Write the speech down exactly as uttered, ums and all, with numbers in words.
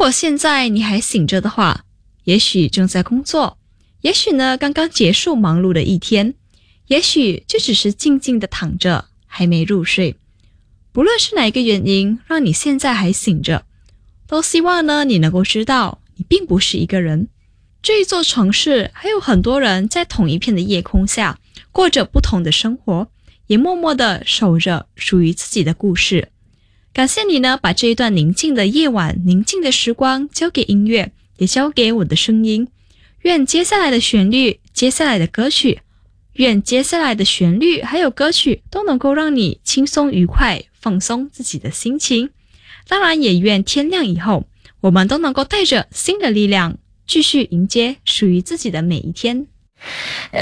果现在你还醒着的话，也许正在工作，也许呢刚刚结束忙碌的一天，也许就只是静静地躺着，还没入睡。不论是哪一个原因让你现在还醒着，都希望呢你能够知道你并不是一个人。这一座城市还有很多人在同一片的夜空下过着不同的生活，也默默地守着属于自己的故事。感谢你呢把这一段宁静的夜晚，宁静的时光交给音乐，也交给我的声音。愿接下来的旋律，接下来的歌曲，愿接下来的旋律还有歌曲都能够让你轻松愉快，放松自己的心情。当然也愿天亮以后，我们都能够带着新的力量，继续迎接属于自己的每一天。